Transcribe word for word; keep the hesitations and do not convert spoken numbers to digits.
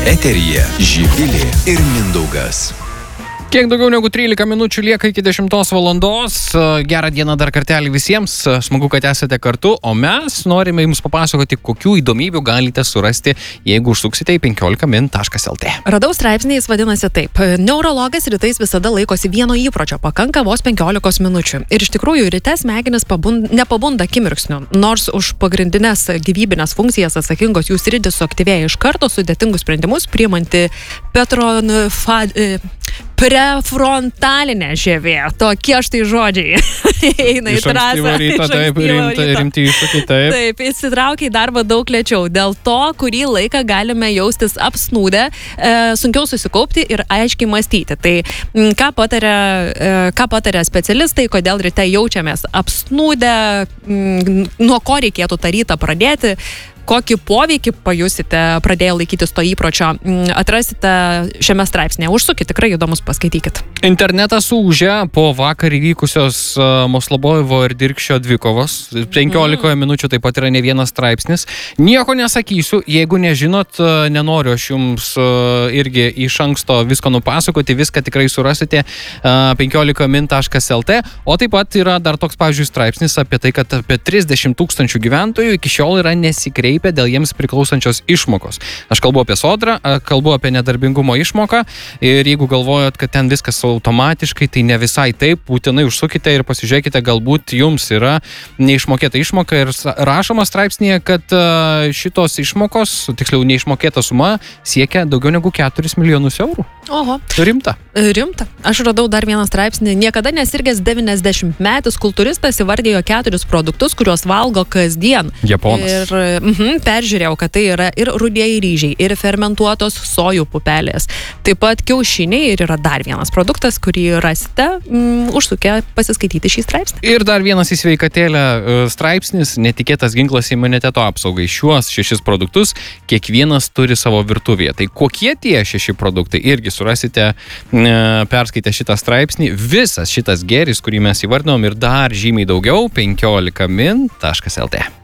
Eteryje Živilė ir Mindaugas. Kiek daugiau negu trylika minučių lieka iki dešimtos valandos. Gerą dieną dar kartelį visiems. Smagu, kad esate kartu. O mes norime jums papasakoti, kokių įdomybių galite surasti, jeigu užsuksite į penkiolika min taškas el te. Radau straipsnį, jis vadinasi taip. Neurologas rytais visada laikosi vieno įpročio, pakanka vos penkiolikos minučių. Ir iš tikrųjų ryte smegenys pabund, nepabunda akimirksniu. Nors už pagrindinės gyvybinės funkcijas atsakingos jų sritis suaktyvėja iš karto, sudėtingus sprendimus priimanti Petronfa... prefrontalinė žievė. Tokie štai žodžiai eina į trasą. Rytą, taip, rimti, rimti iššūkiai, taip. Taip, įsitraukia į darbą daug lėčiau. Dėl to, kurį laiką galime jaustis apsnūdę, e, sunkiau susikaupti ir aiškiai mąstyti. Tai m, ką pataria, e, ką pataria specialistai, kodėl ryte jaučiamės apsnūdę, m, nuo ko reikėtų tą rytą pradėti, kokį poveikį pajusite pradėję laikytis to įpročio, atrasite šiame straipsnėje. Užsukit, tikrai įdomus, paskaitykit. Internetas ūžia po vakar įvykusios uh, Moslobojevo ir Dirkšio dvikovos. penkiolikoje mm. minučių taip pat yra ne vienas straipsnis. Nieko nesakysiu, jeigu nežinot, uh, nenoriu aš jums uh, irgi iš anksto visko nupasakoti, viską tikrai surasite uh, penkiolika min taškas el te. O taip pat yra dar toks, pavyzdžiui, straipsnis apie tai, kad apie trisdešimt tūkstančių gyventojų iki šiol yra nesikreipę dėl jiems priklausančios išmokos. Aš kalbu apie sodrą, kalbu apie nedarbingumo išmoką ir jeigu galvojat, kad ten viskas automatiškai, tai ne visai taip, būtinai užsukite ir pasižiūrėkite, galbūt jums yra neišmokėta išmoka ir rašoma straipsnėje, kad šitos išmokos, tiksliau neišmokėta suma, siekia daugiau negu keturis milijonus eurų. Oho. Rimta. Rimta. Aš radau dar vieną straipsnį. Niekada nesirgęs devyniasdešimtmetis kultūristas įvardėjo keturis produktus, kuriuos valgo kasdien. Japonas. Ir mhm, peržiūrėjau, kad tai yra ir rudieji ryžiai, ir fermentuotos sojų pupelės. Taip pat kiaušiniai ir yra dar vienas produktas, kurį rasite mm, užsukę pasiskaityti šį straipsnį. Ir dar vienas į sveikatėlę straipsnis, netikėtas ginklas imuniteto apsaugai. Šiuos šešis produktus kiekvienas turi savo virtuvėje. Tai kokie tie šeši produktai? Irgi surasite perskaitę šitą straipsnį. Visas šitas gėris, kurį mes įvardinom ir dar žymiai daugiau, penkiolika min taškas el te.